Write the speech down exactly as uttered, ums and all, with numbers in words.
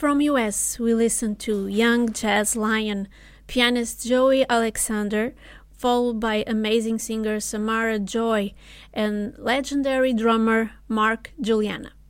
From U S, we listen to young jazz lion pianist Joey Alexander, followed by amazing singer Samara Joy and legendary drummer Mark Juliana.